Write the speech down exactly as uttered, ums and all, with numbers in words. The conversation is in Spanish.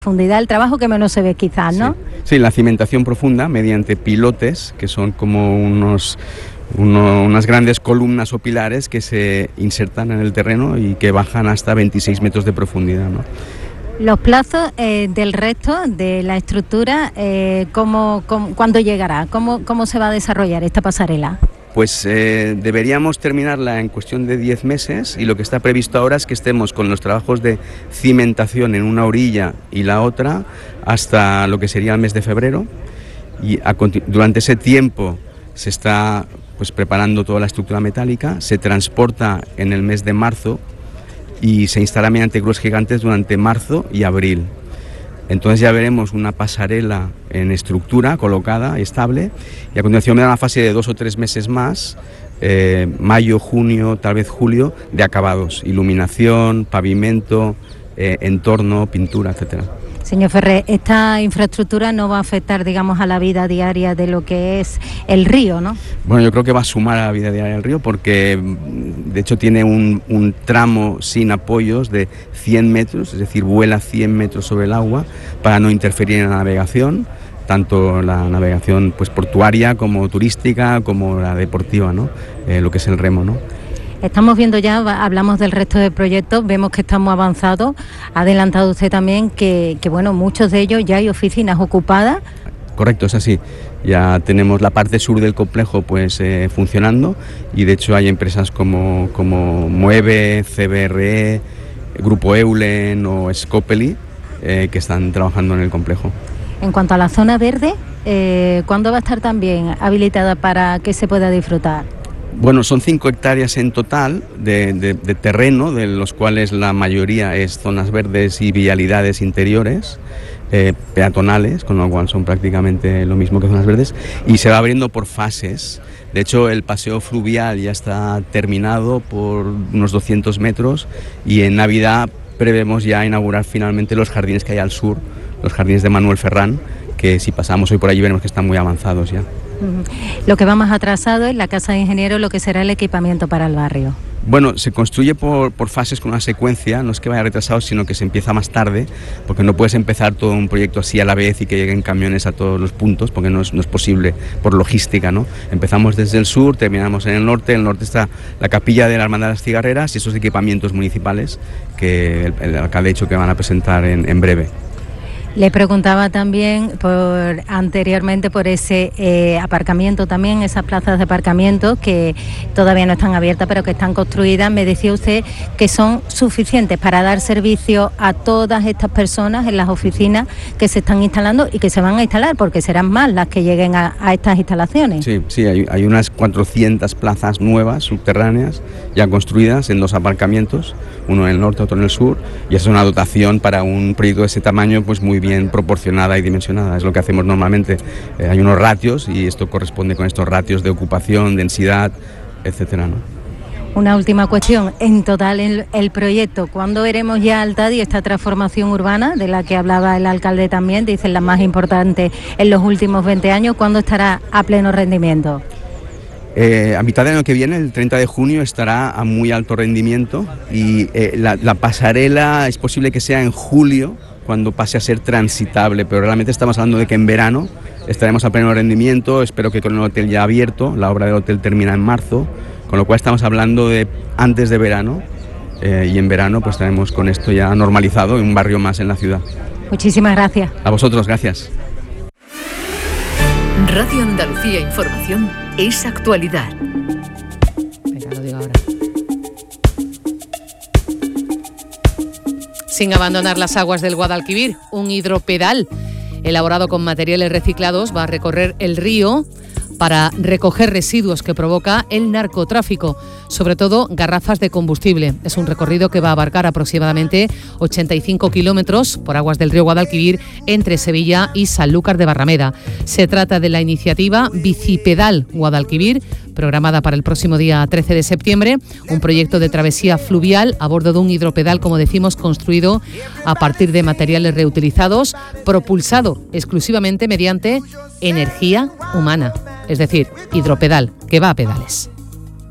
profundidad, el trabajo que menos se ve quizás, ¿no? Sí, sí, la cimentación profunda mediante pilotes, que son como unos, uno, unas grandes columnas o pilares que se insertan en el terreno y que bajan hasta veintiséis metros de profundidad, ¿no? Los plazos eh, del resto de la estructura, eh, ¿cómo, cómo, ¿cuándo llegará? ¿Cómo, ¿Cómo se va a desarrollar esta pasarela? Pues eh, deberíamos terminarla en cuestión de diez meses y lo que está previsto ahora es que estemos con los trabajos de cimentación en una orilla y la otra hasta lo que sería el mes de febrero, y a, durante ese tiempo se está pues preparando toda la estructura metálica, se transporta en el mes de marzo y se instala mediante grúas gigantes durante marzo y abril. Entonces ya veremos una pasarela en estructura colocada, estable, y a continuación me da una fase de dos o tres meses más, eh, mayo, junio, tal vez julio, de acabados, iluminación, pavimento, eh, entorno, pintura, etcétera. Señor Ferrer, esta infraestructura no va a afectar, digamos, a la vida diaria de lo que es el río, ¿no? Bueno, yo creo que va a sumar a la vida diaria del río porque, de hecho, tiene un, un tramo sin apoyos de cien metros, es decir, vuela cien metros sobre el agua para no interferir en la navegación, tanto la navegación pues portuaria como turística como la deportiva, ¿no? Eh, lo que es el remo, ¿no? Estamos viendo ya, hablamos del resto de proyectos, vemos que estamos avanzados. Ha adelantado usted también que, que bueno, muchos de ellos ya hay oficinas ocupadas. Correcto, es así. Ya tenemos la parte sur del complejo pues eh, funcionando y de hecho hay empresas como, como Mueve, C B R E, Grupo Eulen o Scopely eh, que están trabajando en el complejo. En cuanto a la zona verde, eh, ¿cuándo va a estar también habilitada para que se pueda disfrutar? Bueno, son cinco hectáreas en total de, de, de terreno, de los cuales la mayoría es zonas verdes y vialidades interiores, eh, peatonales, con lo cual son prácticamente lo mismo que zonas verdes, y se va abriendo por fases. De hecho, el paseo fluvial ya está terminado por unos doscientos metros y en Navidad prevemos ya inaugurar finalmente los jardines que hay al sur, los jardines de Manuel Ferrán, que si pasamos hoy por allí veremos que están muy avanzados ya. Lo que va más atrasado es la Casa de Ingenieros, lo que será el equipamiento para el barrio. Bueno, se construye por, por fases con una secuencia, no es que vaya retrasado, sino que se empieza más tarde, porque no puedes empezar todo un proyecto así a la vez y que lleguen camiones a todos los puntos, porque no es, no es posible por logística, ¿no? Empezamos desde el sur, terminamos en el norte, en el norte está la capilla de la Hermandad de las Cigarreras y esos equipamientos municipales que el, el alcalde ha dicho que van a presentar en, en breve. Le preguntaba también por anteriormente por ese eh, aparcamiento también, esas plazas de aparcamiento que todavía no están abiertas pero que están construidas. Me decía usted que son suficientes para dar servicio a todas estas personas en las oficinas que se están instalando y que se van a instalar, porque serán más las que lleguen a, a estas instalaciones. Sí, sí, hay, hay unas cuatrocientas plazas nuevas, subterráneas, ya construidas en dos aparcamientos, uno en el norte, otro en el sur, y esa es una dotación para un proyecto de ese tamaño pues muy bien proporcionada y dimensionada. Es lo que hacemos normalmente. Eh, hay unos ratios y esto corresponde con estos ratios de ocupación, densidad, etcétera, ¿no? Una última cuestión. En total, el, el proyecto, ¿cuándo veremos ya al Tadi esta transformación urbana de la que hablaba el alcalde también? Dicen la más importante en los últimos veinte años. ¿Cuándo estará a pleno rendimiento? Eh, a mitad del año que viene, el treinta de junio, estará a muy alto rendimiento y eh, la, la pasarela es posible que sea en julio, cuando pase a ser transitable, pero realmente estamos hablando de que en verano estaremos a pleno rendimiento. Espero que con el hotel ya abierto, la obra del hotel termina en marzo, con lo cual estamos hablando de antes de verano eh, y en verano pues estaremos con esto ya normalizado y un barrio más en la ciudad. Muchísimas gracias. A vosotros, gracias. Radio Andalucía Información es actualidad. Venga, lo digo ahora. Sin abandonar las aguas del Guadalquivir, un hidropedal elaborado con materiales reciclados va a recorrer el río para recoger residuos que provoca el narcotráfico, sobre todo garrafas de combustible. Es un recorrido que va a abarcar aproximadamente ochenta y cinco kilómetros por aguas del río Guadalquivir entre Sevilla y Sanlúcar de Barrameda. Se trata de la iniciativa Bicipedal Guadalquivir, programada para el próximo día trece de septiembre, un proyecto de travesía fluvial a bordo de un hidropedal, como decimos, construido a partir de materiales reutilizados, propulsado exclusivamente mediante energía humana, es decir, hidropedal, que va a pedales.